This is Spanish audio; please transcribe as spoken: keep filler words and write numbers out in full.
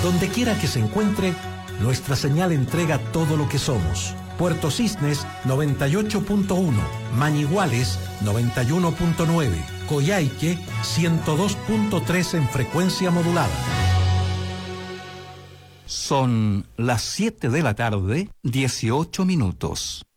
Donde quiera que se encuentre, nuestra señal entrega todo lo que somos. Puerto Cisnes noventa y ocho punto uno, Mañiguales noventa y uno punto nueve, Coyhaique ciento dos punto tres en frecuencia modulada. Son las siete de la tarde, dieciocho minutos.